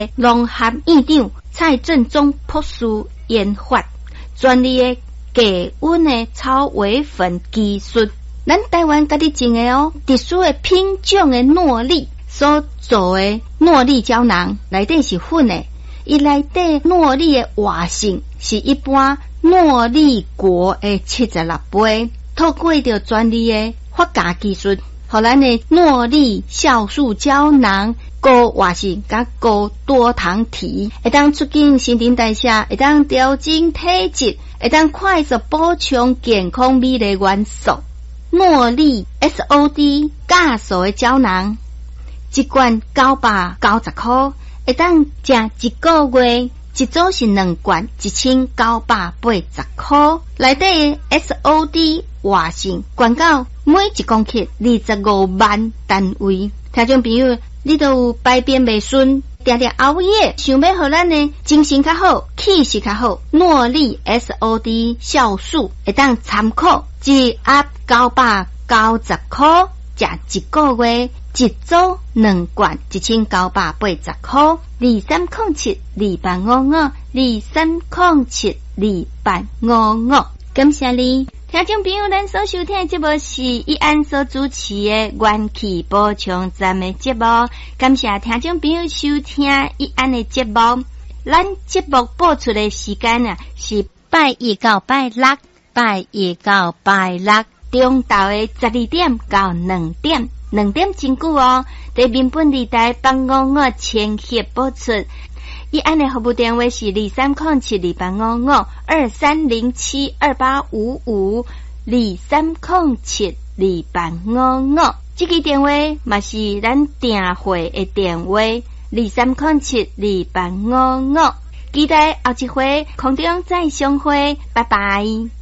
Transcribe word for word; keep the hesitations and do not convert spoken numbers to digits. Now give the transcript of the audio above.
农学院长蔡正宗博士研发专利的低温的草微粉技术。咱台湾家己种的哦，特殊的品种的糯米所做的糯米胶囊，内底是粉的，伊内底糯米的活性是一般糯米果的七十六倍，透过着专利的发芽技术，互咱的糯米酵素胶囊高活性甲高多糖体，会当促进新陈代谢，会当调整体质，会当快速补充健康美丽元素。茉莉 S O D 加素的胶囊，一罐九百九十块，会当食一个月，一组是两罐，一千九百八十块。内底 S O D 活性管到每一公克二十五万单位。听众朋友，你都有排便未顺，定定熬夜，想要互咱的精神较好，气势较好，茉莉 S O D 酵素会当参考，一盒九百九十块，食一个月，一组两罐，一千九百八十块。二三零七二八五五，二三零七二八五五，感谢你。听众朋友，咱所收听的节目是依安所主持的元气补充站的节目，感谢听众朋友收听依安的节目。咱节目播出的时间啊，是拜一到拜六，拜一到拜六中昼的十二点到两点，两点真久哦。在民本地台八五五千赫播出。依安的服务电话是二三零七二八五五，二三零七二八五五，二三零七二八五五。这个电话嘛是咱订会的电话，二三零七二八五五。期待后一回空中再相会，拜拜。